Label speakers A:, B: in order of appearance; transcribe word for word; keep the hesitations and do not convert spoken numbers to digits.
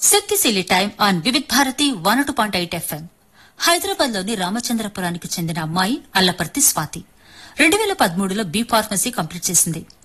A: శక్తిశీలి time on Vividh Bharati one two point eight FM. Hyderabad లోని రామచంద్రపురానికి చెందిన అమ్మాయి అల్లపర్తి స్వాతి రెండు వేల పదమూడులో బీ ఫార్మసీ కంప్లీట్ చేసింది.